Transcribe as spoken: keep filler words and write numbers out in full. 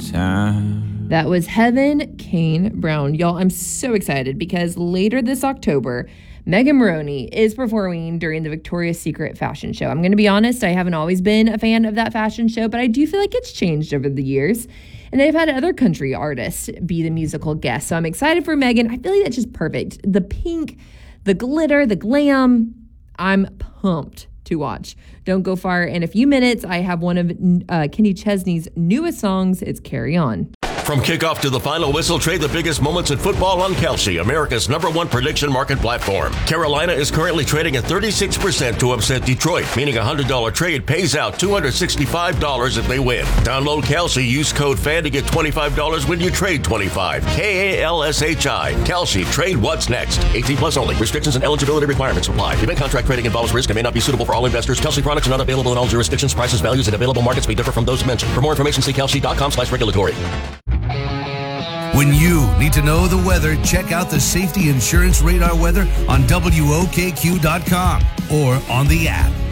time. That was Heaven, Kane Brown. Y'all, I'm so excited because later this October, Megan Moroney is performing during the Victoria's Secret fashion show. I'm going to be honest, I haven't always been a fan of that fashion show, but I do feel like it's changed over the years. And they've had other country artists be the musical guest. So I'm excited for Megan. I feel like that's just perfect. The pink, the glitter, the glam. I'm pumped to watch. Don't go far. In a few minutes, I have one of uh, Kenny Chesney's newest songs. It's Carry On. From kickoff to the final whistle, trade the biggest moments in football on Kalshi, America's number one prediction market platform. Carolina is currently trading at thirty-six percent to upset Detroit, meaning a one hundred dollars trade pays out two hundred sixty-five dollars if they win. Download Kalshi, use code FAN to get twenty-five dollars when you trade twenty-five dollars. K A L S H I. Kalshi, trade what's next. eighteen plus only. Restrictions and eligibility requirements apply. Event contract trading involves risk and may not be suitable for all investors. Kalshi products are not available in all jurisdictions. Prices, values, and available markets may differ from those mentioned. For more information, see kalshi.com slash regulatory. When you need to know the weather, check out the Safety Insurance Radar weather on W O K Q dot com or on the app.